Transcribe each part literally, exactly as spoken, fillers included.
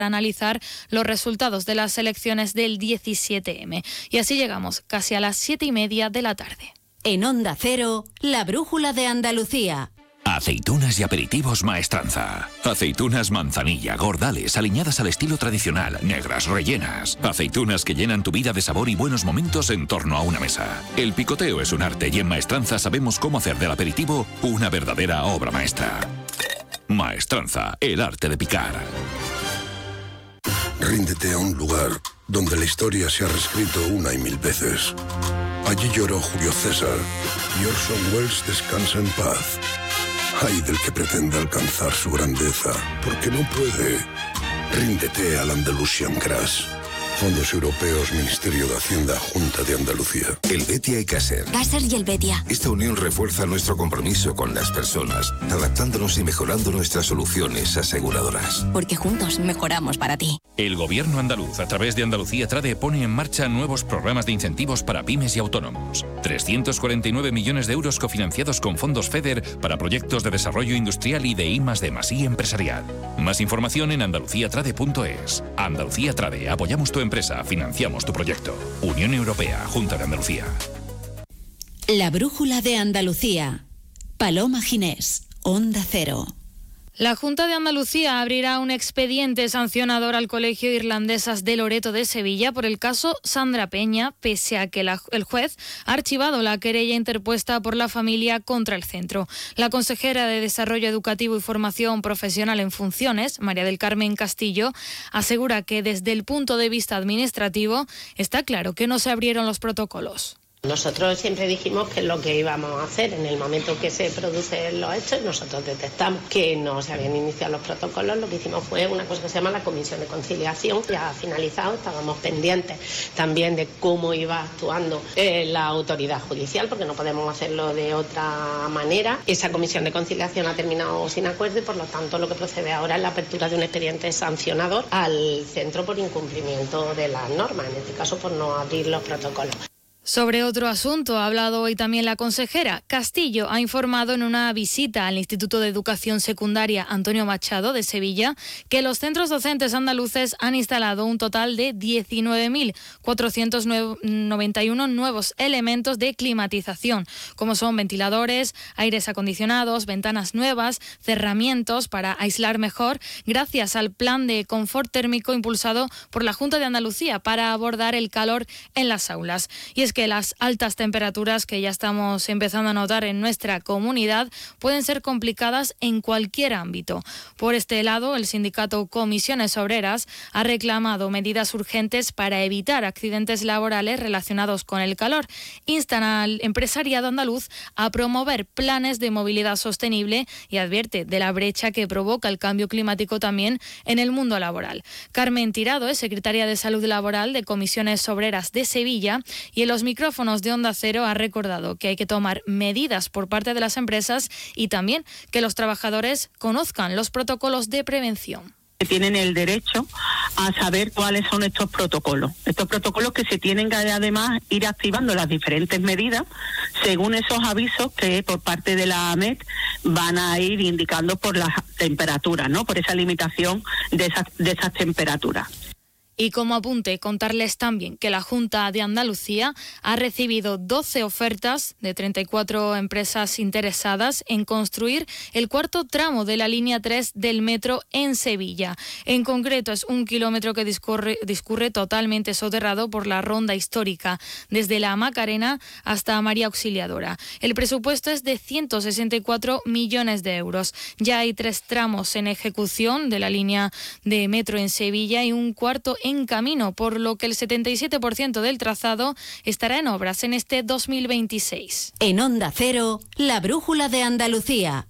analizar los resultados de las elecciones del diecisiete eme. Y así llegamos casi a las siete y media de la tarde. En Onda Cero, la brújula de Andalucía. Aceitunas y aperitivos Maestranza. Aceitunas manzanilla, gordales, aliñadas al estilo tradicional, negras, rellenas. Aceitunas que llenan tu vida de sabor y buenos momentos en torno a una mesa. El picoteo es un arte y en Maestranza sabemos cómo hacer del aperitivo una verdadera obra maestra. Maestranza, el arte de picar. Ríndete a un lugar donde la historia se ha reescrito una y mil veces. Allí lloró Julio César y Orson Welles descansa en paz. Ay del que pretenda alcanzar su grandeza, porque no puede. Ríndete al Andalusian Crash. Fondos Europeos, Ministerio de Hacienda, Junta de Andalucía. Helvetia y Caser. Caser y Helvetia. Esta unión refuerza nuestro compromiso con las personas, adaptándonos y mejorando nuestras soluciones aseguradoras. Porque juntos mejoramos para ti. El Gobierno andaluz, a través de Andalucía Trade, pone en marcha nuevos programas de incentivos para pymes y autónomos. trescientos cuarenta y nueve millones de euros cofinanciados con fondos FEDER para proyectos de desarrollo industrial y de I más D más I empresarial. Más información en andalucía trade punto es. Andalucía Trade, apoyamos tu empresa, financiamos tu proyecto. Unión Europea, Junta de Andalucía. La brújula de Andalucía. Paloma Ginés, Onda Cero. La Junta de Andalucía abrirá un expediente sancionador al Colegio Irlandesas de Loreto de Sevilla por el caso Sandra Peña, pese a que la, el juez ha archivado la querella interpuesta por la familia contra el centro. La consejera de Desarrollo Educativo y Formación Profesional en Funciones, María del Carmen Castillo, asegura que desde el punto de vista administrativo está claro que no se abrieron los protocolos. Nosotros siempre dijimos que es lo que íbamos a hacer en el momento que se producen los hechos y nosotros detectamos que no se habían iniciado los protocolos. Lo que hicimos fue una cosa que se llama la comisión de conciliación. Ya ha finalizado, estábamos pendientes también de cómo iba actuando eh, la autoridad judicial, porque no podemos hacerlo de otra manera. Esa comisión de conciliación ha terminado sin acuerdo y por lo tanto lo que procede ahora es la apertura de un expediente sancionador al centro por incumplimiento de las normas, en este caso por no abrir los protocolos. Sobre otro asunto ha hablado hoy también la consejera. Castillo ha informado en una visita al Instituto de Educación Secundaria Antonio Machado de Sevilla que los centros docentes andaluces han instalado un total de diecinueve mil cuatrocientos noventa y uno nuevos elementos de climatización, como son ventiladores, aires acondicionados, ventanas nuevas, cerramientos para aislar mejor, gracias al plan de confort térmico impulsado por la Junta de Andalucía para abordar el calor en las aulas. Y es que las altas temperaturas que ya estamos empezando a notar en nuestra comunidad pueden ser complicadas en cualquier ámbito. Por este lado, el sindicato Comisiones Obreras ha reclamado medidas urgentes para evitar accidentes laborales relacionados con el calor. Instan al empresariado andaluz a promover planes de movilidad sostenible y advierte de la brecha que provoca el cambio climático también en el mundo laboral. Carmen Tirado es secretaria de Salud Laboral de Comisiones Obreras de Sevilla y en los micrófonos de Onda Cero ha recordado que hay que tomar medidas por parte de las empresas y también que los trabajadores conozcan los protocolos de prevención. Tienen el derecho a saber cuáles son estos protocolos. Estos protocolos que se tienen que además ir activando las diferentes medidas según esos avisos que por parte de la AMET van a ir indicando por las temperaturas, ¿no? Por esa limitación de esas, de esas temperaturas. Y como apunte, contarles también que la Junta de Andalucía ha recibido doce ofertas de treinta y cuatro empresas interesadas en construir el cuarto tramo de la línea tres del metro en Sevilla. En concreto, es un kilómetro que discurre, discurre totalmente soterrado por la ronda histórica, desde la Macarena hasta María Auxiliadora. El presupuesto es de ciento sesenta y cuatro millones de euros. Ya hay tres tramos en ejecución de la línea de metro en Sevilla y un cuarto en en camino, por lo que el setenta y siete por ciento del trazado estará en obras en este dos mil veintiséis. En Onda Cero, la brújula de Andalucía.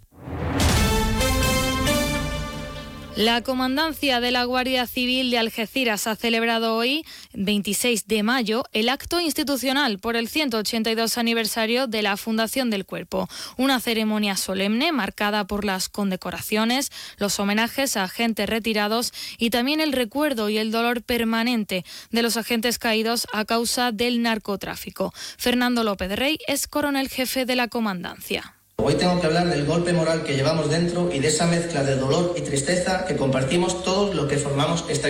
La Comandancia de la Guardia Civil de Algeciras ha celebrado hoy, veintiséis de mayo, el acto institucional por el ciento ochenta y dos aniversario de la Fundación del Cuerpo. Una ceremonia solemne marcada por las condecoraciones, los homenajes a agentes retirados y también el recuerdo y el dolor permanente de los agentes caídos a causa del narcotráfico. Fernando López Rey es coronel jefe de la Comandancia. Hoy tengo que hablar del golpe moral que llevamos dentro y de esa mezcla de dolor y tristeza que compartimos todos los que formamos esta